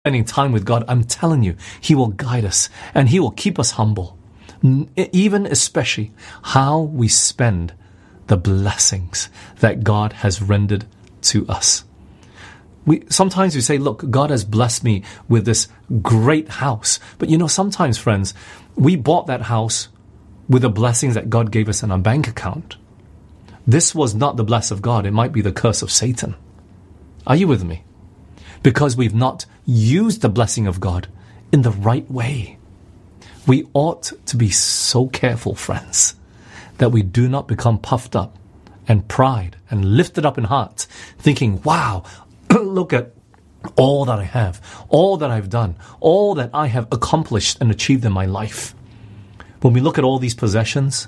spending time with God, I'm telling you, He will guide us and He will keep us humble. Even especially how we spend the blessings that God has rendered to us. Sometimes we say, look, God has blessed me with this great house. But sometimes, friends, we bought that house with the blessings that God gave us in our bank account. This was not the bless of God. It might be the curse of Satan. Are you with me? Because we've not used the blessing of God in the right way. We ought to be so careful, friends, that we do not become puffed up and pride and lifted up in heart, thinking, wow, look at all that I have, all that I've done, all that I have accomplished and achieved in my life. When we look at all these possessions,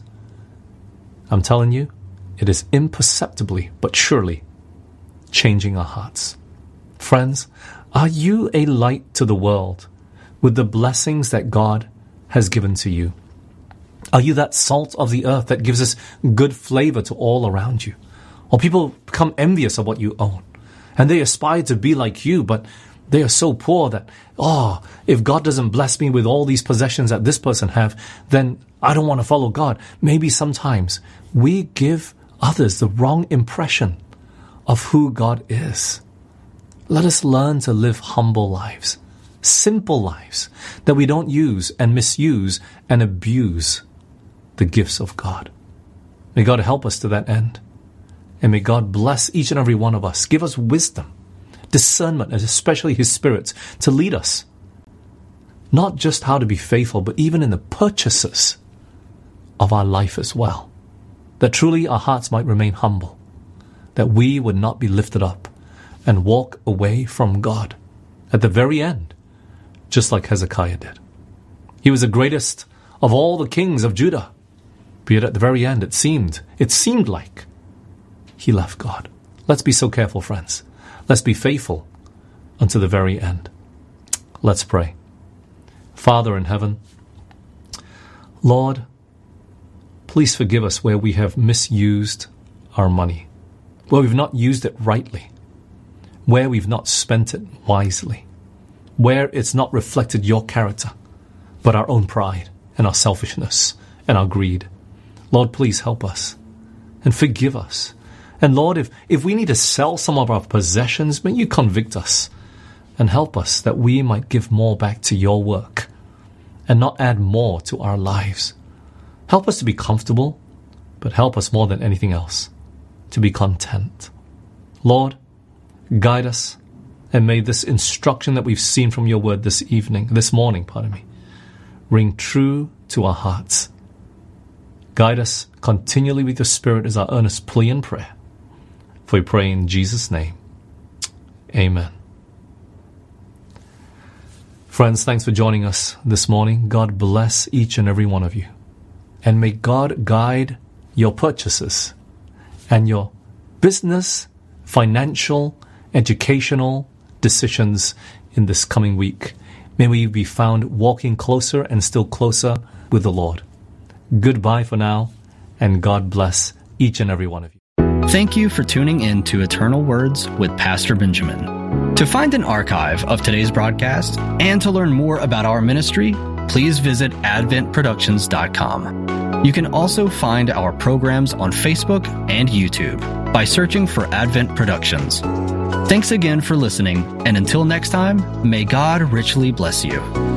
I'm telling you, it is imperceptibly but surely changing our hearts. Friends, are you a light to the world with the blessings that God has given to you? Are you that salt of the earth that gives us good flavor to all around you? Or people become envious of what you own, and they aspire to be like you, but they are so poor that, if God doesn't bless me with all these possessions that this person have, then I don't want to follow God. Maybe sometimes we give others the wrong impression of who God is. Let us learn to live humble lives, simple lives, that we don't use and misuse and abuse the gifts of God. May God help us to that end. And may God bless each and every one of us. Give us wisdom, discernment, and especially His Spirit to lead us. Not just how to be faithful, but even in the purchases of our life as well. That truly our hearts might remain humble. That we would not be lifted up and walk away from God at the very end, just like Hezekiah did. He was the greatest of all the kings of Judah. But yet at the very end, it seemed like he left God. Let's be so careful, friends. Let's be faithful unto the very end. Let's pray. Father in heaven, Lord, please forgive us where we have misused our money, where we've not used it rightly, where we've not spent it wisely, where it's not reflected your character, but our own pride and our selfishness and our greed. Lord, please help us and forgive us. And Lord, if we need to sell some of our possessions, may you convict us and help us that we might give more back to your work and not add more to our lives. Help us to be comfortable, but help us more than anything else to be content. Lord, guide us, and may this instruction that we've seen from your word this morning, ring true to our hearts. Guide us continually with your Spirit as our earnest plea and prayer. For we pray in Jesus' name. Amen. Friends, thanks for joining us this morning. God bless each and every one of you. And may God guide your purchases and your business, financial, educational decisions in this coming week. May we be found walking closer and still closer with the Lord. Goodbye for now, and God bless each and every one of you. Thank you for tuning in to Eternal Words with Pastor Benjamin. To find an archive of today's broadcast and to learn more about our ministry, please visit adventproductions.com. You can also find our programs on Facebook and YouTube by searching for Advent Productions. Thanks again for listening, and until next time, may God richly bless you.